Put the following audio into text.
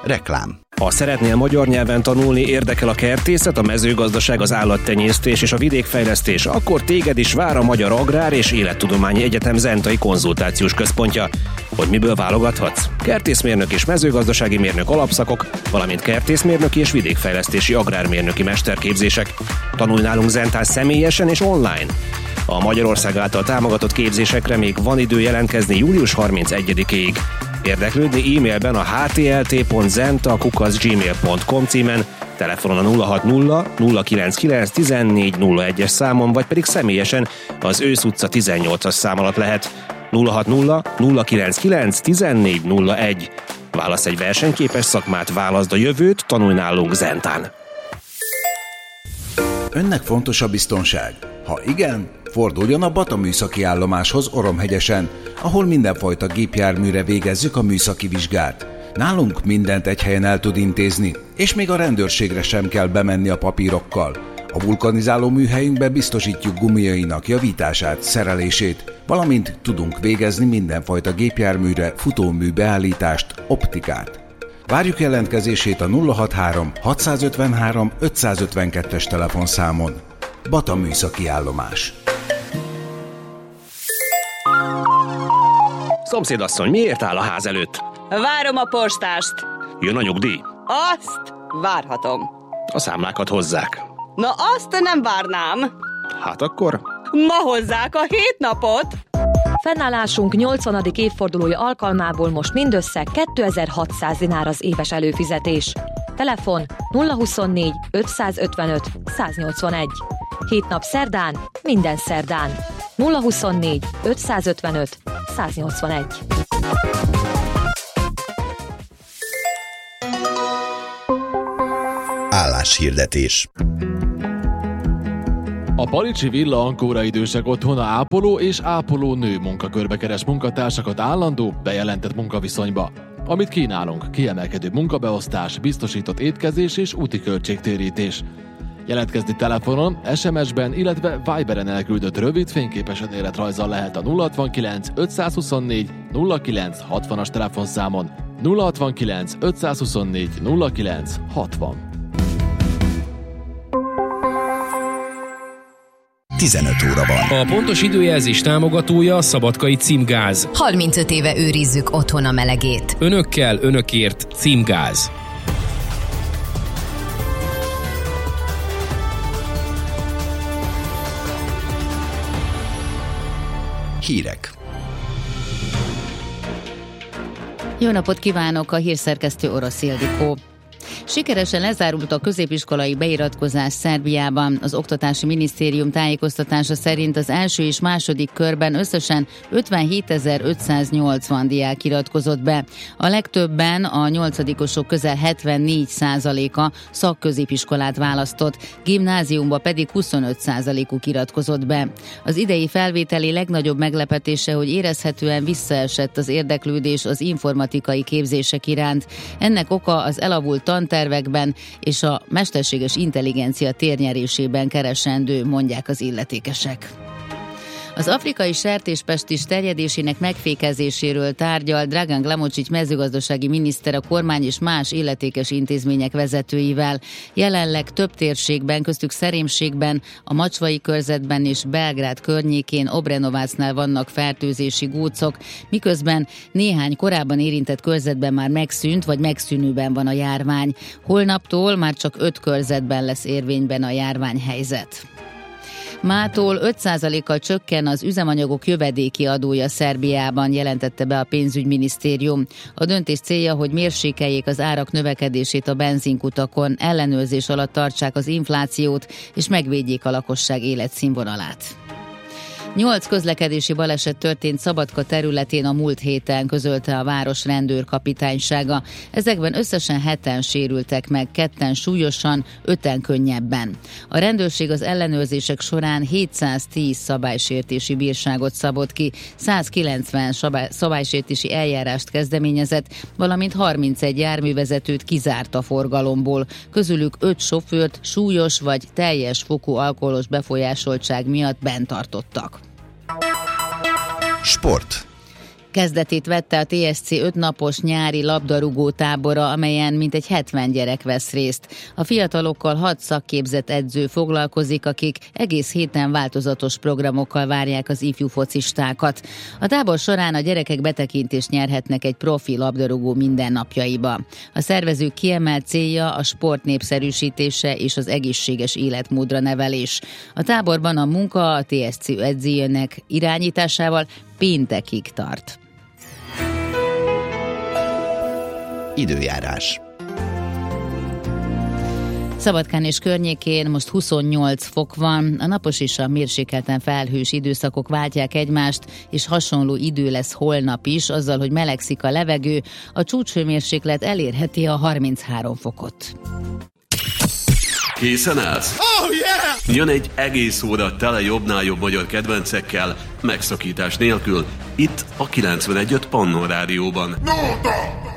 Reklám. Ha szeretnél magyar nyelven tanulni, érdekel a kertészet, a mezőgazdaság, az állattenyésztés és a vidékfejlesztés, akkor téged is vár a Magyar Agrár és Élettudományi Egyetem Zentai Konzultációs Központja. Hogy miből válogathatsz? Kertészmérnök és mezőgazdasági mérnök alapszakok, valamint kertészmérnöki és vidékfejlesztési agrármérnöki mesterképzések. Tanulj nálunk Zentán személyesen és online. A Magyarország által támogatott képzésekre még van idő jelentkezni július 31-ig. Érdeklődni e-mailben a htlt.zenta@gmail.com címen, telefonon a 060 099 1401-es számon, vagy pedig személyesen az Ősz utca 18-as szám alatt lehet. 060 099 1401. Válasz egy versenyképes szakmát, válaszd a jövőt, tanulj nálunk Zentán. Önnek fontos a biztonság? Ha igen, forduljon a Bata műszaki állomáshoz Oromhegyesen, ahol mindenfajta gépjárműre végezzük a műszaki vizsgát. Nálunk mindent egy helyen el tud intézni, és még a rendőrségre sem kell bemenni a papírokkal. A vulkanizáló műhelyünkbe biztosítjuk gumiainak javítását, szerelését, valamint tudunk végezni mindenfajta gépjárműre futómű beállítást, optikát. Várjuk jelentkezését a 063 653 552-es telefonszámon. Bata műszaki állomás. Szomszédasszony, miért áll a ház előtt? Várom a postást. Jön a nyugdíj? Azt várhatom. A számlákat hozzák. Na azt nem várnám. Hát akkor? Ma hozzák a 7 napot. Fennállásunk 80. évfordulója alkalmából most mindössze 2600 dinár az éves előfizetés. Telefon 024 555 181. 7 nap szerdán, minden szerdán. 024 555 181. Álláshirdetés. A Palicsi Villa Ankóra idősek otthona ápoló és ápolónő munkakörbe keres munkatársakat állandó, bejelentett munkaviszonyba. Amit kínálunk, kiemelkedő munkabeosztás, biztosított étkezés és úti költségtérítés. Jelentkezni telefonon, SMS-ben, illetve Viberen elküldött rövid fényképes önéletrajzzal lehet a 069 524 09 60-as telefonszámon. 069 524 09 60. 15 óra van. A pontos időjelzés támogatója a Szabadkai Címgáz. 35 éve őrizzük otthon a melegét. Önökkel, önökért Címgáz. Hírek. Jó napot kívánok, a hírszerkesztő Orosz Ildikó. Sikeresen lezárult a középiskolai beiratkozás Szerbiában. Az Oktatási Minisztérium tájékoztatása szerint az első és második körben összesen 57.580 diák iratkozott be. A legtöbben, a nyolcadikosok közel 74%-a szakközépiskolát választott, gimnáziumba pedig 25%-uk iratkozott be. Az idei felvételi legnagyobb meglepetése, hogy érezhetően visszaesett az érdeklődés az informatikai képzések iránt. Ennek oka az elavult tantervekben és a mesterséges intelligencia térnyerésében keresendő, mondják az illetékesek. Az afrikai sertéspestis terjedésének megfékezéséről tárgyal Dragan Glamocsics mezőgazdasági miniszter a kormány és más illetékes intézmények vezetőivel. Jelenleg több térségben, köztük Szerémségben, a Macsvai körzetben és Belgrád környékén, Obrenovacnál vannak fertőzési gócok, miközben néhány korábban érintett körzetben már megszűnt vagy megszűnőben van a járvány. Holnaptól már csak 5 körzetben lesz érvényben a járványhelyzet. Mától 5%-kal csökken az üzemanyagok jövedéki adója Szerbiában, jelentette be a pénzügyminisztérium. A döntés célja, hogy mérsékeljék az árak növekedését a benzinkutakon, ellenőrzés alatt tartsák az inflációt és megvédjék a lakosság életszínvonalát. 8 közlekedési baleset történt Szabadka területén a múlt héten, közölte a város rendőrkapitánysága. Ezekben összesen 7-en sérültek meg, 2-en súlyosan, 5-en könnyebben. A rendőrség az ellenőrzések során 710 szabálysértési bírságot szabott ki, 190 szabálysértési eljárást kezdeményezett, valamint 31 járművezetőt kizárt a forgalomból. Közülük 5 sofőrt súlyos vagy teljes fokú alkoholos befolyásoltság miatt bent tartottak. Sport. Kezdetét vette a TSC 5 napos nyári labdarúgó tábora, amelyen mintegy 70 gyerek vesz részt. A fiatalokkal 6 szakképzett edző foglalkozik, akik egész héten változatos programokkal várják az ifjú focistákat. A tábor során a gyerekek betekintést nyerhetnek egy profi labdarúgó mindennapjaiba. A szervezők kiemelt célja a sport népszerűsítése és az egészséges életmódra nevelés. A táborban a munka a TSC edzőjének irányításával péntekig tart. Időjárás. Szabadkán és környékén most 28 fok van, a napos és a mérsékelten felhős időszakok váltják egymást, és hasonló idő lesz holnap is, azzal, hogy melegszik a levegő, a csúcshőmérséklet elérheti a 33 fokot. Készen állsz? Oh, yeah! Jön egy egész óra tele jobbnál jobb magyar kedvencekkel, megszakítás nélkül, itt a 91.5 Pannon Rádióban.